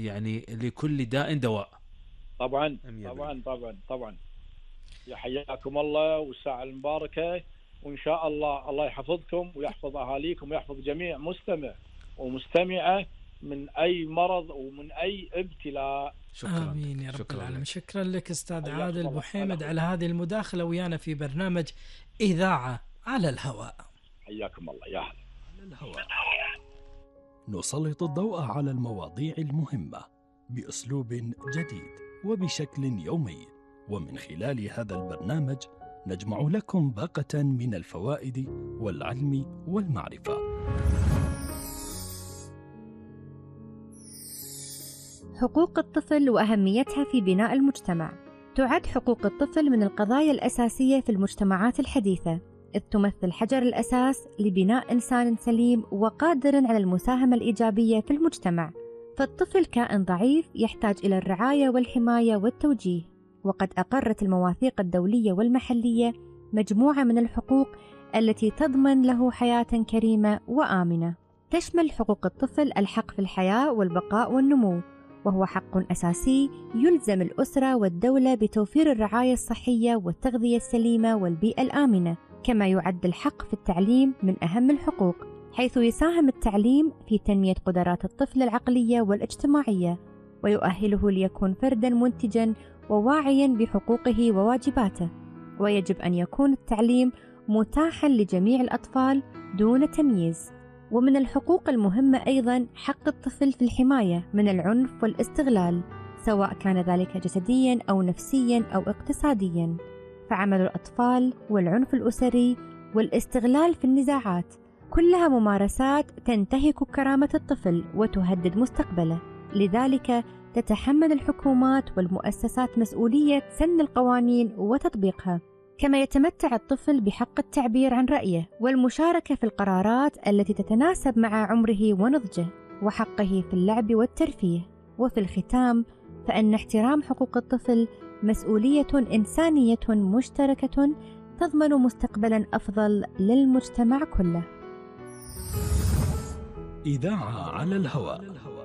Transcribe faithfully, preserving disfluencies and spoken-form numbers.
يعني لكل داء دواء. طبعا طبعا طبعا طبعا. يا حياكم الله والساعة المباركة، وإن شاء الله الله يحفظكم ويحفظ أهاليكم ويحفظ جميع مستمع ومستمعة من أي مرض ومن أي ابتلاء. شكرا. آمين يا رب شكرا العالمين. شكرا لك أستاذ عادل بوحيمد على هذه المداخلة ويانا في برنامج إذاعة على الهواء. حياكم الله يا هلا. على الهواء نسلط الضوء على المواضيع المهمة بأسلوب جديد وبشكل يومي، ومن خلال هذا البرنامج نجمع لكم باقة من الفوائد والعلم والمعرفة. حقوق الطفل وأهميتها في بناء المجتمع. تعد حقوق الطفل من القضايا الأساسية في المجتمعات الحديثة، إذ تمثل حجر الأساس لبناء إنسان سليم وقادر على المساهمة الإيجابية في المجتمع. فالطفل كائن ضعيف يحتاج إلى الرعاية والحماية والتوجيه، وقد أقرت المواثيق الدولية والمحلية مجموعة من الحقوق التي تضمن له حياة كريمة وآمنة. تشمل حقوق الطفل الحق في الحياة والبقاء والنمو، وهو حق أساسي يلزم الأسرة والدولة بتوفير الرعاية الصحية والتغذية السليمة والبيئة الآمنة. كما يعد الحق في التعليم من أهم الحقوق، حيث يساهم التعليم في تنمية قدرات الطفل العقلية والاجتماعية، ويؤهله ليكون فرداً منتجاً وواعياً بحقوقه وواجباته. ويجب أن يكون التعليم متاحاً لجميع الأطفال دون تمييز. ومن الحقوق المهمة أيضاً حق الطفل في الحماية من العنف والاستغلال، سواء كان ذلك جسدياً أو نفسياً أو اقتصادياً. فعمل الأطفال والعنف الأسري والاستغلال في النزاعات كلها ممارسات تنتهك كرامة الطفل وتهدد مستقبله. لذلك تتحمل الحكومات والمؤسسات مسؤولية سن القوانين وتطبيقها. كما يتمتع الطفل بحق التعبير عن رأيه والمشاركة في القرارات التي تتناسب مع عمره ونضجه، وحقه في اللعب والترفيه. وفي الختام، فإن احترام حقوق الطفل مسؤولية إنسانية مشتركة تضمن مستقبلا أفضل للمجتمع كله. إذاعة على الهواء.